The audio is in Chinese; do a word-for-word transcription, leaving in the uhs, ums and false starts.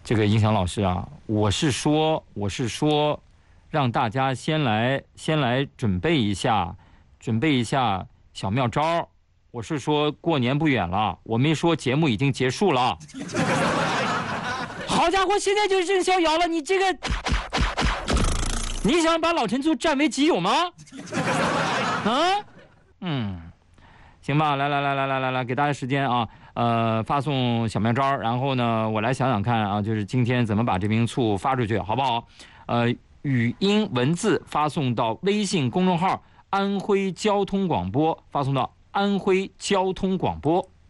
这个音响老师啊，我是说，我是说，让大家先来先来准备一下，准备一下小妙招。我是说过年不远了，我没说节目已经结束了。好家伙，现在就任逍遥了，你这个，你想把老陈醋占为己有吗？啊，嗯，行吧，来来来来来来来，给大家时间啊，呃，发送小妙招，然后呢，我来想想看啊，就是今天怎么把这瓶醋发出去，好不好？呃，语音文字发送到微信公众号安徽交通广播，发送到安徽交通广播。